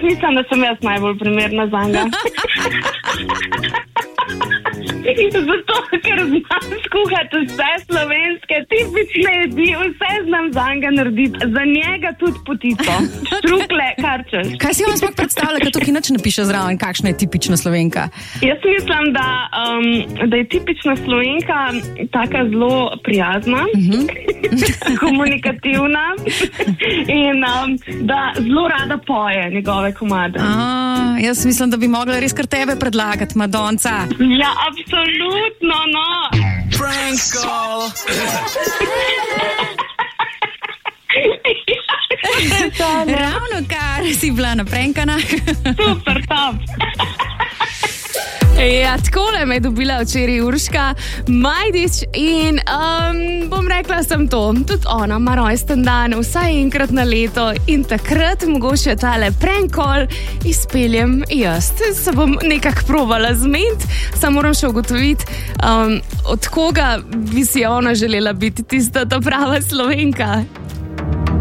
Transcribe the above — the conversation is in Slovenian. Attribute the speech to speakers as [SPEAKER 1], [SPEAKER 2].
[SPEAKER 1] mislim, da sem jaz najbolj primerna zanga. Zato, ker znam skuhati vse slovenske tipične jedi, vse znam zanga narediti. Za njega tudi potico. Štrukle, karčeš.
[SPEAKER 2] Kaj si vam sploh predstavlja, kad tukaj nič napiše zraven, kakšna je tipična Slovenka?
[SPEAKER 1] Jaz mislim, da je tipična Slovenka taka zelo prijazna, komunikativna in da zelo rada poje njegove komade.
[SPEAKER 2] Jaz mislim, da bi mogla res kar tebe predlagati, Madonca.
[SPEAKER 1] Ja, absolutno, no.
[SPEAKER 3] Prank call.
[SPEAKER 2] Ravno kar si bila naprenkana.
[SPEAKER 1] Super, top.
[SPEAKER 4] Ja, takole me je dobila včeraj Urška Majdič in bom rekla sem to, tudi ona ima rojsten dan vsaj enkrat na leto in takrat mogoče tale prank call izpeljem jaz. Se bom nekako probala zmeniti, samo moram še ugotoviti, od koga bi si ona želela biti tista ta prava Slovenka.